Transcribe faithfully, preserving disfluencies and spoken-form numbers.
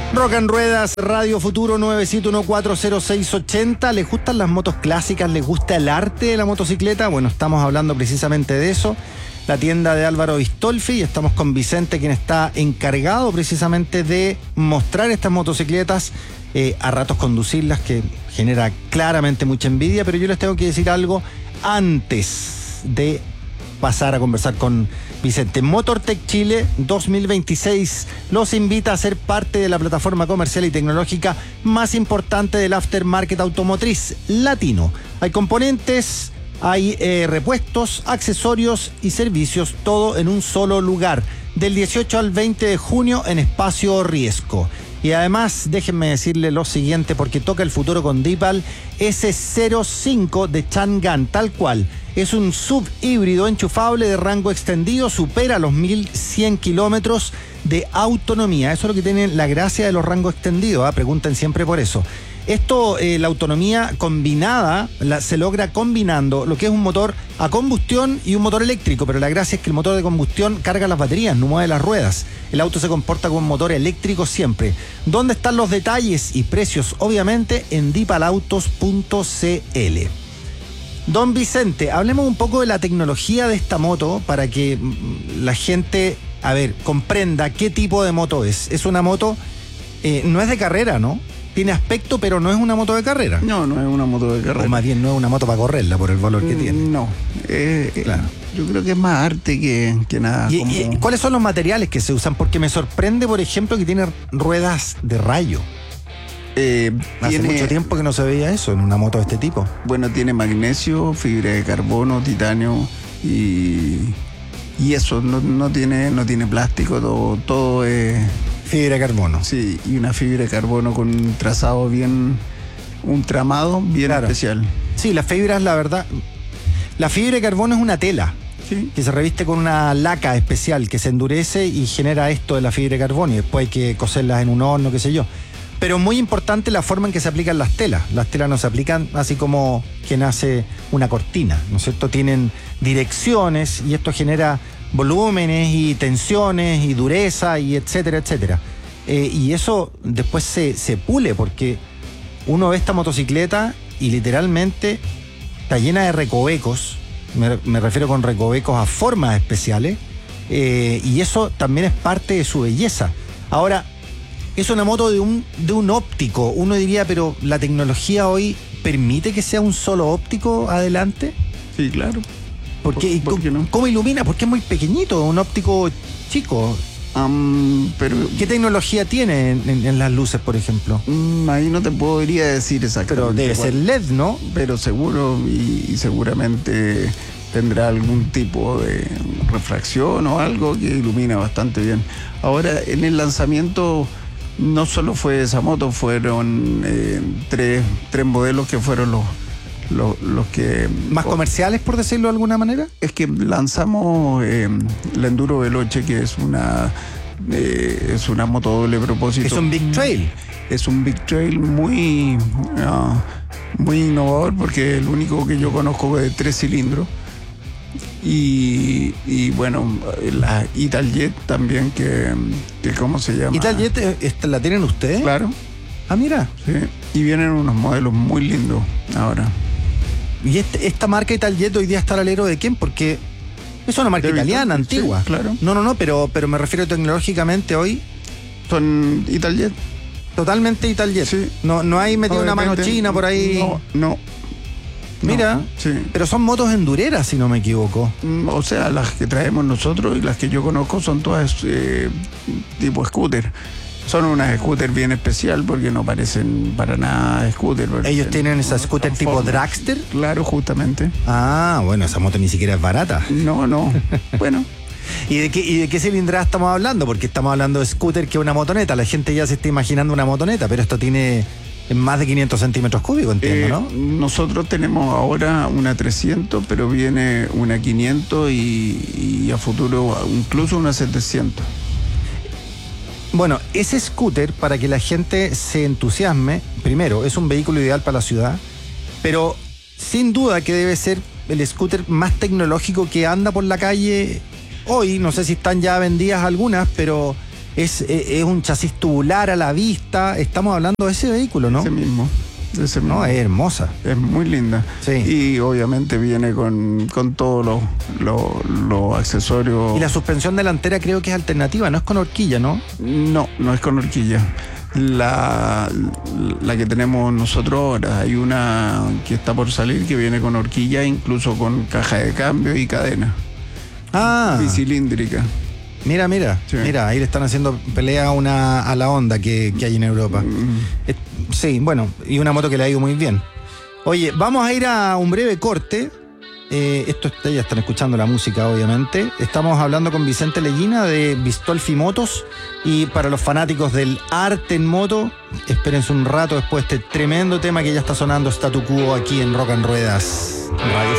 Rock en Ruedas, Radio Futuro nueve siete uno cuatro cero seis ocho cero. ¿Les gustan las motos clásicas? ¿Les gusta el arte de la motocicleta? Bueno, estamos hablando precisamente de eso. La tienda de Álvaro Bistolfi, y estamos con Vicente, quien está encargado precisamente de mostrar estas motocicletas, eh, a ratos conducirlas, que genera claramente mucha envidia. Pero yo les tengo que decir algo antes de pasar a conversar con Vicente. Motortech Chile dos mil veintiséis los invita a ser parte de la plataforma comercial y tecnológica más importante del aftermarket automotriz latino. Hay componentes, hay eh, repuestos, accesorios y servicios, todo en un solo lugar, del dieciocho al veinte de junio en Espacio Riesco. Y además, déjenme decirle lo siguiente, porque toca el futuro con Dipal ese cero cinco de Chang'an, tal cual. Es un sub híbrido enchufable de rango extendido, supera los mil cien kilómetros de autonomía. Eso es lo que tiene la gracia de los rangos extendidos, ¿eh? Pregunten siempre por eso. Esto, eh, la autonomía combinada, la, se logra combinando lo que es un motor a combustión y un motor eléctrico, pero la gracia es que el motor de combustión carga las baterías, no mueve las ruedas. El auto se comporta como un motor eléctrico siempre. ¿Dónde están los detalles y precios? Obviamente en dipalautos punto cl. Don Vicente, hablemos un poco de la tecnología de esta moto para que la gente, a ver, comprenda qué tipo de moto es. Es una moto, eh, no es de carrera, ¿no? Tiene aspecto, pero no es una moto de carrera. No, no es una moto de carrera. O más bien no es una moto para correrla por el valor que tiene. No, eh, claro. Yo creo que es más arte que, que nada. ¿Y, como... y cuáles son los materiales que se usan? Porque me sorprende, por ejemplo, que tiene ruedas de rayo. Eh, Hace tiene, mucho tiempo que no se veía eso en una moto de este tipo. Bueno, tiene magnesio, fibra de carbono, titanio y, y eso, no, no, tiene, no tiene plástico, todo, todo es... Fibra de carbono. Sí, y una fibra de carbono con un trazado bien, un tramado bien claro. especial. Sí, las fibras, la verdad, la fibra de carbono es una tela. Sí. Que se reviste con una laca especial que se endurece y genera esto de la fibra de carbono, y después hay que coserlas en un horno, qué sé yo. Pero muy importante la forma en que se aplican las telas. Las telas no se aplican así como quien hace una cortina, ¿no es cierto? Tienen direcciones y esto genera volúmenes y tensiones y dureza y etcétera, etcétera. Eh, y eso después se, se pule, porque uno ve esta motocicleta y literalmente está llena de recovecos. Me, me refiero con recovecos a formas especiales, eh, y eso también es parte de su belleza. Ahora, es una moto de un, de un óptico. Uno diría, pero ¿la tecnología hoy permite que sea un solo óptico adelante? Sí, claro. ¿Por qué? ¿Por, por qué no? ¿Cómo ilumina? Porque es muy pequeñito, un óptico chico. Um, pero, ¿Qué tecnología tiene en, en, en las luces, por ejemplo? Um, ahí no te podría decir exactamente. Pero debe cuál. ser L E D, ¿no? Pero seguro y, y seguramente tendrá algún tipo de refracción o algo que ilumina bastante bien. Ahora, en el lanzamiento no solo fue esa moto, fueron eh, tres, tres modelos que fueron los, los, los que... ¿Más comerciales, por decirlo de alguna manera? Es que lanzamos eh, la Enduro Veloce, que es una, eh, es una moto doble propósito. Es un Big Trail. Es un Big Trail muy, uh, muy innovador, porque es el único que yo conozco de tres cilindros. Y, y bueno, la Italjet también, que, que ¿cómo se llama? ¿Italjet la tienen ustedes? Claro. Ah, mira. Sí, y vienen unos modelos muy lindos ahora. ¿Y este, esta marca Italjet hoy día está al alero de quién? Porque es una marca de italiana, Vital, antigua. Sí, claro. No, no, no, pero, pero me refiero tecnológicamente hoy. Son Italjet. Totalmente Italjet. Sí. No, no hay metido no, una mano china por ahí. No, no. Mira, no, sí. Pero son motos endureras, si no me equivoco. O sea, las que traemos nosotros y las que yo conozco son todas eh, tipo scooter. Son unas scooter bien especial porque no parecen para nada scooter. ¿Ellos tienen esa scooter tipo formas. Dragster? Claro, justamente. Ah, bueno, esa moto ni siquiera es barata. No, no. Bueno. ¿Y de qué, y de qué cilindrada estamos hablando? Porque estamos hablando de scooter que una motoneta. La gente ya se está imaginando una motoneta, pero esto tiene más de quinientos centímetros cúbicos, entiendo, eh, ¿no? Nosotros tenemos ahora una trescientos, pero viene una quinientos y, y a futuro incluso una setecientos. Bueno, ese scooter, para que la gente se entusiasme, primero, es un vehículo ideal para la ciudad, pero sin duda que debe ser el scooter más tecnológico que anda por la calle hoy. No sé si están ya vendidas algunas, pero Es, es, es un chasis tubular a la vista. Estamos hablando de ese vehículo, ¿no? Ese mismo. Ese mismo. No, es hermosa. Es muy linda. Sí. Y obviamente viene con, con todos los, los, los accesorios. Y la suspensión delantera creo que es alternativa, no es con horquilla, ¿no? No, no es con horquilla. La, la que tenemos nosotros ahora, hay una que está por salir que viene con horquilla, incluso con caja de cambio y cadena. Ah. Bicilíndrica. Mira, mira, sí. Mira, ahí le están haciendo pelea a, una, a la Honda que, que hay en Europa. Mm. Eh, sí, bueno, y una moto que le ha ido muy bien. Oye, vamos a ir a un breve corte. Eh, esto está, ya están escuchando la música, obviamente. Estamos hablando con Vicente Leguina de Bistolfi Motos. Y para los fanáticos del arte en moto, espérense un rato después de este tremendo tema que ya está sonando Statu Quo aquí en Rock and Ruedas Radio